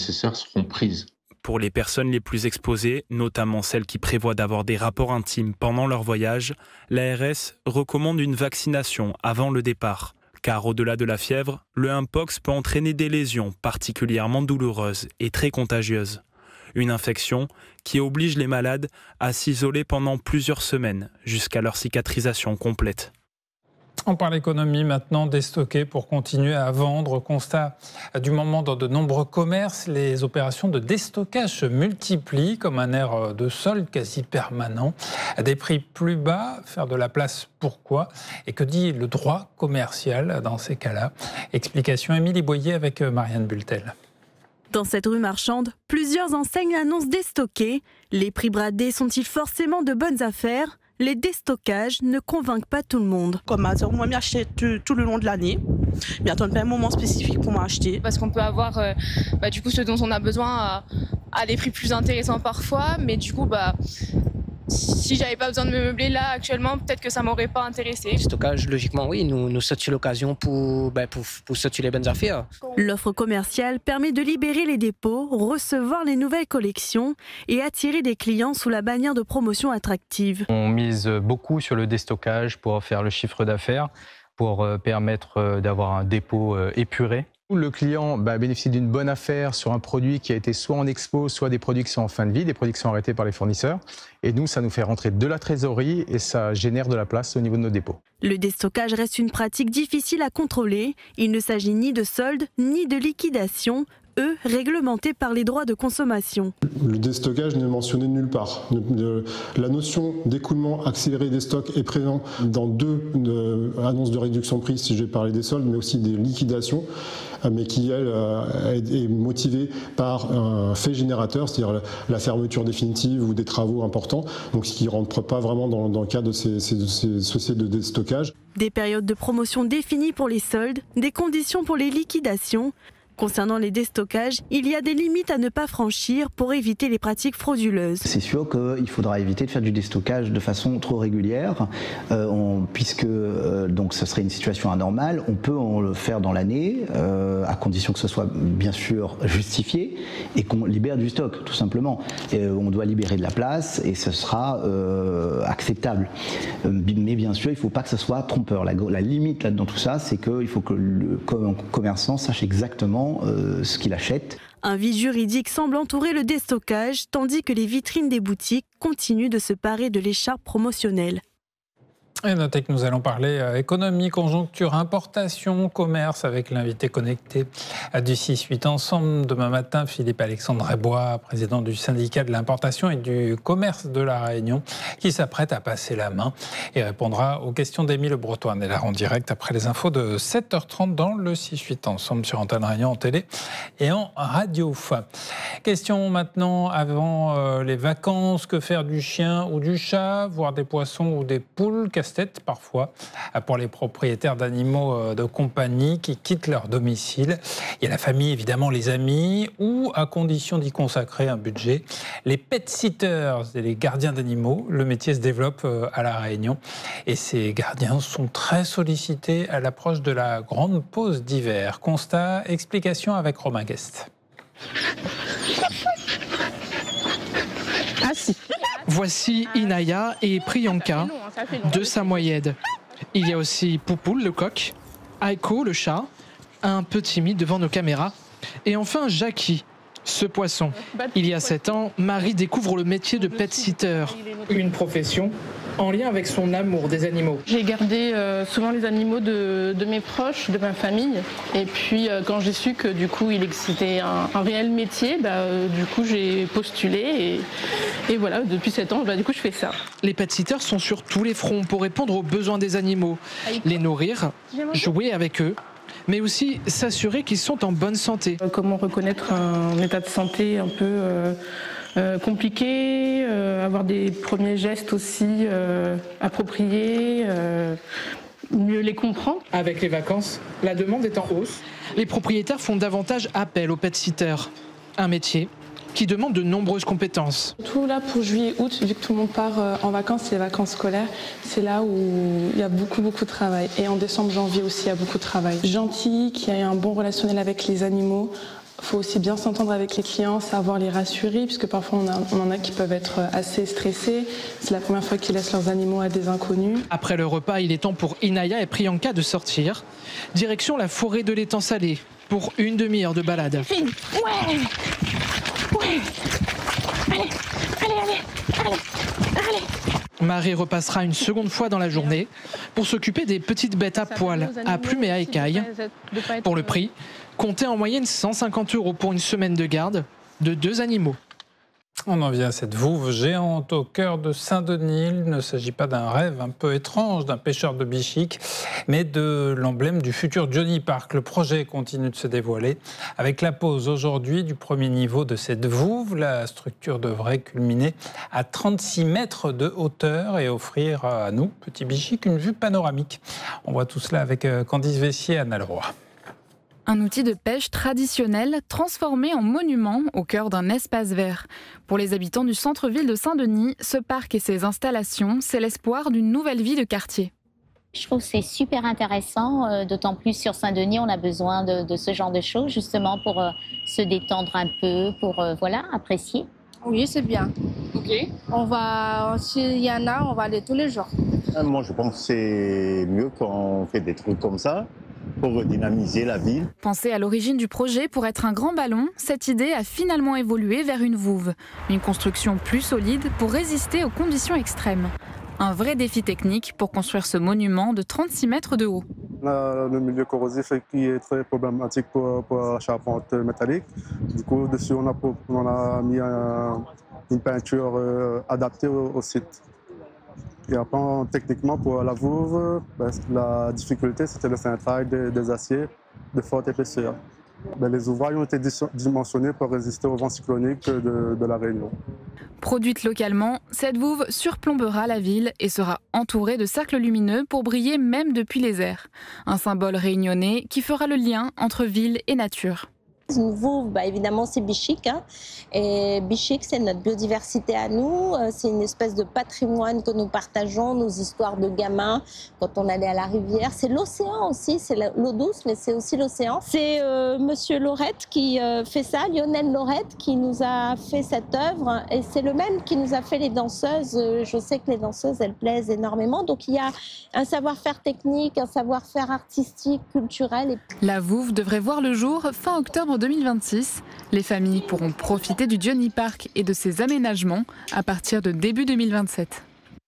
nécessaires seront prises. Pour les personnes les plus exposées, notamment celles qui prévoient d'avoir des rapports intimes pendant leur voyage, l'ARS recommande une vaccination avant le départ. Car au-delà de la fièvre, le mpox peut entraîner des lésions particulièrement douloureuses et très contagieuses. Une infection qui oblige les malades à s'isoler pendant plusieurs semaines jusqu'à leur cicatrisation complète. On parle économie maintenant, déstocker pour continuer à vendre. Constat du moment dans de nombreux commerces, les opérations de déstockage se multiplient comme un air de solde quasi permanent. À des prix plus bas, faire de la place, pourquoi ? Et que dit le droit commercial dans ces cas-là ? Explication Émilie Boyer avec Marianne Bultel. Dans cette rue marchande, plusieurs enseignes annoncent déstocker. Les prix bradés sont-ils forcément de bonnes affaires ? Les déstockages ne convainquent pas tout le monde. Comme moi, j'achète tout le long de l'année. Mais attends pas un moment spécifique pour m'acheter. Parce qu'on peut avoir du coup ce dont on a besoin à des prix plus intéressants parfois. Mais du coup, si j'avais pas besoin de me meubler là actuellement, peut-être que ça m'aurait pas intéressé. Le stockage, logiquement, oui, nous sommes sur l'occasion pour sortir les bonnes affaires. L'offre commerciale permet de libérer les dépôts, recevoir les nouvelles collections et attirer des clients sous la bannière de promotion attractive. On mise beaucoup sur le déstockage pour faire le chiffre d'affaires, pour permettre d'avoir un dépôt épuré. Le client bénéficie d'une bonne affaire sur un produit qui a été soit en expo, soit des produits qui sont en fin de vie, des produits qui sont arrêtés par les fournisseurs. Et nous, ça nous fait rentrer de la trésorerie et ça génère de la place au niveau de nos dépôts. Le déstockage reste une pratique difficile à contrôler. Il ne s'agit ni de solde, ni de liquidation, eux réglementés par les droits de consommation. Le déstockage n'est mentionné nulle part. La notion d'écoulement accéléré des stocks est présente dans deux annonces de réduction de prix, si je vais parler des soldes, mais aussi des liquidations, mais qui, elle, est motivée par un fait générateur, c'est-à-dire la fermeture définitive ou des travaux importants, donc ce qui ne rentre pas vraiment dans le cadre de ces sociétés de déstockage. Des périodes de promotion définies pour les soldes, des conditions pour les liquidations. Concernant les déstockages, il y a des limites à ne pas franchir pour éviter les pratiques frauduleuses. C'est sûr qu'il faudra éviter de faire du déstockage de façon trop régulière, puisque donc ce serait une situation anormale. On peut en le faire dans l'année, à condition que ce soit bien sûr justifié et qu'on libère du stock, tout simplement. On doit libérer de la place et ce sera acceptable. Mais bien sûr, il ne faut pas que ce soit trompeur. La limite là-dedans tout ça, c'est qu'il faut que le commerçant sache exactement ce qu'il achète. Un vide juridique semble entourer le déstockage, tandis que les vitrines des boutiques continuent de se parer de l'écharpe promotionnelle. Et notez que nous allons parler économie, conjoncture, importation, commerce avec l'invité connecté du 6-8 ensemble. Demain matin, Philippe-Alexandre Raybois, président du syndicat de l'importation et du commerce de La Réunion, qui s'apprête à passer la main et répondra aux questions d'Émile Breton. On est là en direct après les infos de 7h30 dans le 6-8 ensemble sur Antenne Réunion en télé et en radio. Question maintenant avant les vacances, que faire du chien ou du chat, voire des poissons ou des poules? Casse-tête parfois pour les propriétaires d'animaux de compagnie qui quittent leur domicile. Il y a la famille, évidemment, les amis, ou à condition d'y consacrer un budget, les pet-sitters et les gardiens d'animaux. Le métier se développe à La Réunion et ces gardiens sont très sollicités à l'approche de la grande pause d'hiver. Constat, explication avec Romain Guest. Ah si. Voici Inaya et Priyanka, deux samoyèdes. Il y a aussi Poupoule, le coq, Aiko, le chat, un peu timide devant nos caméras, et enfin Jackie, ce poisson. Il y a 7 ans, Marie découvre le métier de pet-sitter, une profession en lien avec son amour des animaux. J'ai gardé souvent les animaux de mes proches, de ma famille. Et puis quand j'ai su que du coup c'était un réel métier, du coup j'ai postulé et voilà, depuis 7 ans, du coup je fais ça. Les pet-sitters sont sur tous les fronts pour répondre aux besoins des animaux, les nourrir, jouer avec eux, mais aussi s'assurer qu'ils sont en bonne santé. Comment reconnaître un état de santé un peu compliqué, avoir des premiers gestes aussi appropriés, mieux les comprendre. Avec les vacances, la demande est en hausse. Les propriétaires font davantage appel aux pet-sitters, un métier qui demande de nombreuses compétences. Tout là pour juillet-août, vu que tout le monde part en vacances, c'est les vacances scolaires, c'est là où il y a beaucoup de travail. Et en décembre, janvier aussi, il y a beaucoup de travail. Gentil, qui a un bon relationnel avec les animaux, Il faut aussi bien s'entendre avec les clients, savoir les rassurer, puisque parfois on en a qui peuvent être assez stressés. C'est la première fois qu'ils laissent leurs animaux à des inconnus. Après le repas, il est temps pour Inaya et Priyanka de sortir. Direction la forêt de l'étang salé pour une demi-heure de balade. Ouais. Allez. Marie repassera une seconde fois dans la journée pour s'occuper des petites bêtes à poil, à plumes et à écailles. Pour le prix, comptez en moyenne 150 € pour une semaine de garde de 2 animaux. On en vient à cette vouve géante au cœur de Saint-Denis. Il ne s'agit pas d'un rêve un peu étrange d'un pêcheur de bichic, mais de l'emblème du futur Johnny Park. Le projet continue de se dévoiler. Avec la pose aujourd'hui du premier niveau de cette vouve, la structure devrait culminer à 36 mètres de hauteur et offrir à nous, petits bichics, une vue panoramique. On voit tout cela avec Candice Vessier et Anna Leroy. Un outil de pêche traditionnel transformé en monument au cœur d'un espace vert. Pour les habitants du centre-ville de Saint-Denis, ce parc et ses installations, c'est l'espoir d'une nouvelle vie de quartier. Je trouve que c'est super intéressant, d'autant plus sur Saint-Denis, on a besoin de ce genre de choses justement pour se détendre un peu, pour apprécier. Oui, c'est bien. Ok. S'il y en a, on va aller tous les jours. Moi, je pense que c'est mieux quand on fait des trucs comme ça, pour dynamiser la ville. Pensée à l'origine du projet pour être un grand ballon, cette idée a finalement évolué vers une vouve. Une construction plus solide pour résister aux conditions extrêmes. Un vrai défi technique pour construire ce monument de 36 mètres de haut. On a le milieu corrosif qui est très problématique pour la charpente métallique. Du coup, dessus, on a mis une peinture adaptée au site. Et après, techniquement, pour la vouve, la difficulté, c'était le cintrail des aciers de forte épaisseur. Les ouvrages ont été dimensionnés pour résister au vent cyclonique de la Réunion. Produite localement, cette vouve surplombera la ville et sera entourée de cercles lumineux pour briller même depuis les airs. Un symbole réunionnais qui fera le lien entre ville et nature. Une vouve, évidemment, c'est bichic. Et bichic, c'est notre biodiversité à nous. C'est une espèce de patrimoine que nous partageons, nos histoires de gamins quand on allait à la rivière. C'est l'océan aussi, c'est l'eau douce, mais c'est aussi l'océan. C'est Monsieur Laurette qui fait ça, Lionel Laurette, qui nous a fait cette œuvre. Et c'est le même qui nous a fait les danseuses. Je sais que les danseuses, elles plaisent énormément. Donc il y a un savoir-faire technique, un savoir-faire artistique, culturel. La vouve devrait voir le jour fin octobre 2026. Les familles pourront profiter du Johnny Park et de ses aménagements à partir de début 2027.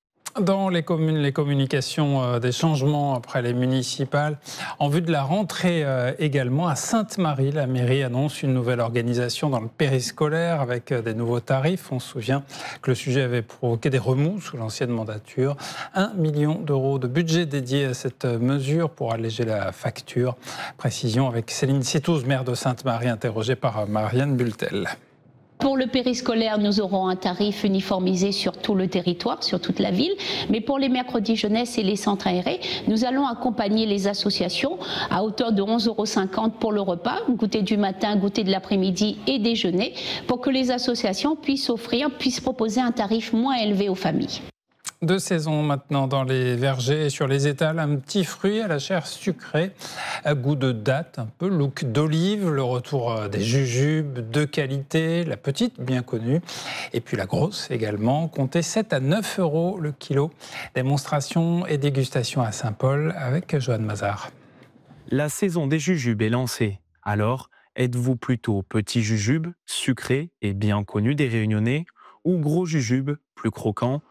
Dans les communes, les communications des changements après les municipales. En vue de la rentrée également, à Sainte-Marie, la mairie annonce une nouvelle organisation dans le périscolaire avec des nouveaux tarifs. On se souvient que le sujet avait provoqué des remous sous l'ancienne mandature. 1 million d'euros de budget dédié à cette mesure pour alléger la facture. Précision avec Céline Sitouz, maire de Sainte-Marie, interrogée par Marianne Bultel. Pour le périscolaire, nous aurons un tarif uniformisé sur tout le territoire, sur toute la ville. Mais pour les mercredis jeunesse et les centres aérés, nous allons accompagner les associations à hauteur de 11,50 € pour le repas, goûter du matin, goûter de l'après-midi et déjeuner, pour que les associations puissent proposer un tarif moins élevé aux familles. De saison maintenant dans les vergers et sur les étals, un petit fruit à la chair sucrée, à goût de date, un peu look d'olive, le retour des jujubes de qualité, la petite bien connue, et puis la grosse également, comptez 7 à 9 € le kilo. Démonstration et dégustation à Saint-Paul avec Joanne Mazard. La saison des jujubes est lancée. Alors, êtes-vous plutôt petit jujube, sucré et bien connu des Réunionnais, ou gros jujube, plus croquant,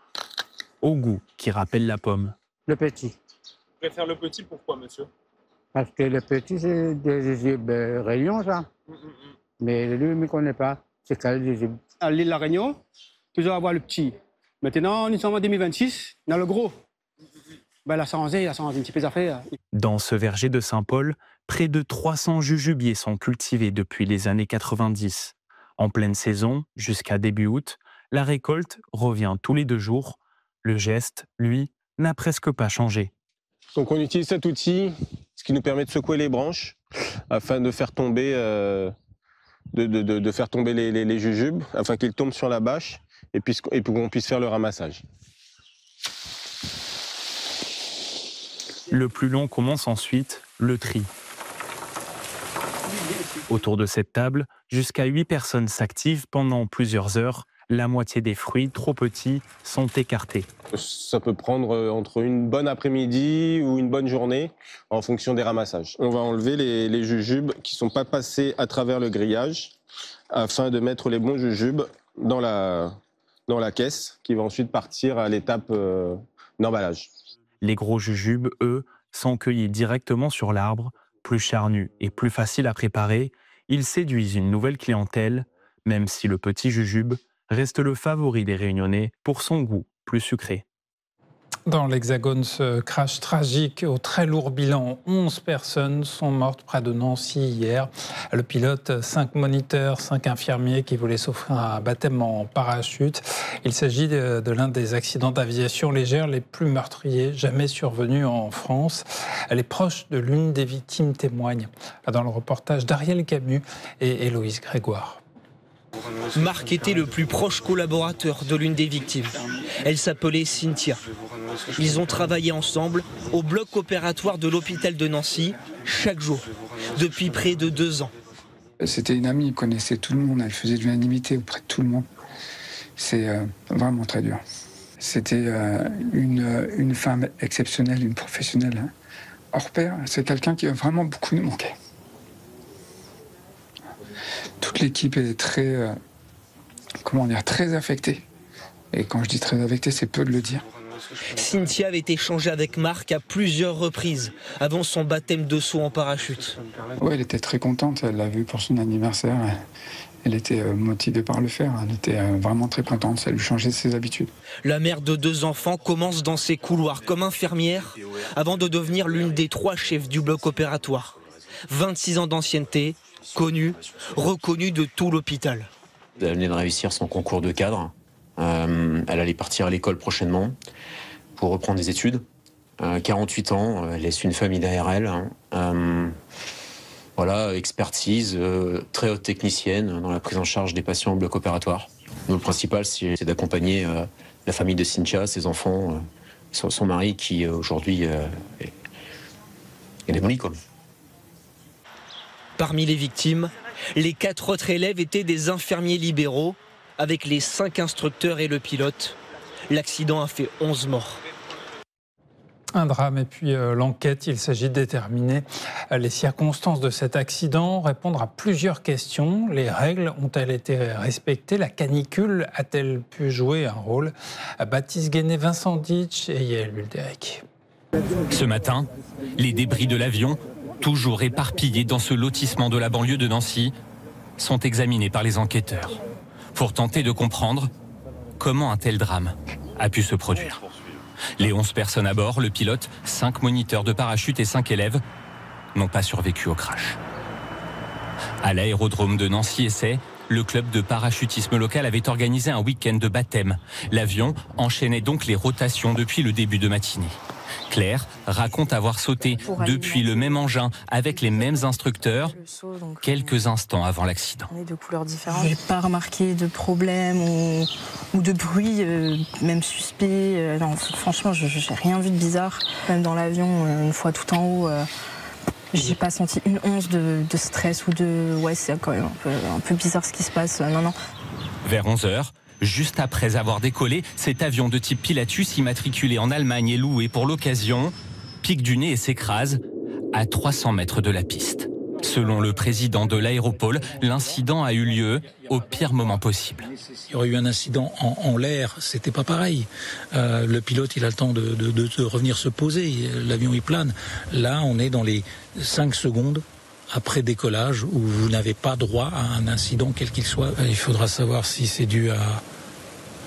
au goût qui rappelle la pomme? Le petit. Je préfère le petit, pourquoi, monsieur? Parce que le petit, c'est des jujubes Réunion, ça. Mais lui, il ne me connaît pas. C'est quel jujube? À l'île de la Réunion, toujours avoir le petit. Maintenant, nous sommes en 2026, on a le gros. Il a changé un petit peu d'affaires. Dans ce verger de Saint-Paul, près de 300 jujubiers sont cultivés depuis les années 90. En pleine saison, jusqu'à début août, la récolte revient tous les 2 jours. Le geste, lui, n'a presque pas changé. Donc on utilise cet outil, ce qui nous permet de secouer les branches afin de faire tomber, les jujubes, afin qu'ils tombent sur la bâche et puis qu'on puisse faire le ramassage. Le plus long commence ensuite, le tri. Autour de cette table, jusqu'à 8 personnes s'activent pendant plusieurs heures. La moitié des fruits, trop petits, sont écartés. Ça peut prendre entre une bonne après-midi ou une bonne journée en fonction des ramassages. On va enlever les jujubes qui ne sont pas passés à travers le grillage afin de mettre les bons jujubes dans la caisse qui va ensuite partir à l'étape d'emballage. Les gros jujubes, eux, sont cueillis directement sur l'arbre. Plus charnus et plus faciles à préparer, ils séduisent une nouvelle clientèle, même si le petit jujube reste le favori des Réunionnais pour son goût plus sucré. Dans l'Hexagone, ce crash tragique au très lourd bilan. 11 personnes sont mortes près de Nancy hier. Le pilote, 5 moniteurs, 5 infirmiers qui voulaient s'offrir un baptême en parachute. Il s'agit de l'un des accidents d'aviation légère les plus meurtriers jamais survenus en France. Les proches de l'une des victimes témoignent dans le reportage d'Ariel Camus et Héloïse Grégoire. Marc était le plus proche collaborateur de l'une des victimes. Elle s'appelait Cynthia. Ils ont travaillé ensemble au bloc opératoire de l'hôpital de Nancy chaque jour, depuis près de 2 ans. C'était une amie, elle connaissait tout le monde, elle faisait de l'unanimité auprès de tout le monde. C'est vraiment très dur. C'était une femme exceptionnelle, une professionnelle hors pair. C'est quelqu'un qui a vraiment beaucoup nous manqué. Toute l'équipe est très affectée. Et quand je dis très affectée, c'est peu de le dire. Cynthia avait échangé avec Marc à plusieurs reprises avant son baptême de saut en parachute. Oui, elle était très contente. Elle l'a vu pour son anniversaire. Elle était motivée par le faire. Elle était vraiment très contente. Ça lui changeait ses habitudes. La mère de 2 enfants commence dans ses couloirs comme infirmière avant de devenir l'une des 3 chefs du bloc opératoire. 26 ans d'ancienneté, connue, reconnue de tout l'hôpital. Elle venait de réussir son concours de cadre. Elle allait partir à l'école prochainement pour reprendre des études. 48 ans, elle laisse une famille derrière elle. Voilà, expertise, très haute technicienne dans la prise en charge des patients au bloc opératoire. Nous, le principal, c'est d'accompagner la famille de Cynthia, ses enfants, son mari qui aujourd'hui est démoli, quoi. Parmi les victimes, les 4 autres élèves étaient des infirmiers libéraux, avec les 5 instructeurs et le pilote. L'accident a fait 11 morts. Un drame et puis l'enquête, il s'agit de déterminer les circonstances de cet accident, répondre à plusieurs questions. Les règles ont-elles été respectées? La canicule a-t-elle pu jouer un rôle? Baptiste Guéné, Vincent Ditch et Yael Bulderic. Ce matin, les débris de l'avion, toujours éparpillés dans ce lotissement de la banlieue de Nancy, sont examinés par les enquêteurs pour tenter de comprendre comment un tel drame a pu se produire. Les 11 personnes à bord, le pilote, 5 moniteurs de parachute et 5 élèves n'ont pas survécu au crash. À l'aérodrome de Nancy-Essay, le club de parachutisme local avait organisé un week-end de baptême. L'avion enchaînait donc les rotations depuis le début de matinée. Claire raconte avoir sauté depuis le même engin avec les mêmes instructeurs quelques instants avant l'accident. On est de couleurs différentes. Je n'ai pas remarqué de problème ou de bruit, même suspect. Non, franchement, je n'ai rien vu de bizarre. Même dans l'avion, une fois tout en haut, j'ai pas senti une once de stress ou de... Ouais, c'est quand même un peu bizarre ce qui se passe. Non. Vers 11h, juste après avoir décollé, cet avion de type Pilatus immatriculé en Allemagne et loué pour l'occasion pique du nez et s'écrase à 300 mètres de la piste. Selon le président de l'aéropole, l'incident a eu lieu au pire moment possible. Il y aurait eu un incident en l'air, c'était pas pareil. Le pilote, il a le temps de revenir se poser, l'avion il plane. Là, on est dans les 5 secondes après décollage où vous n'avez pas droit à un incident quel qu'il soit. Il faudra savoir si c'est dû à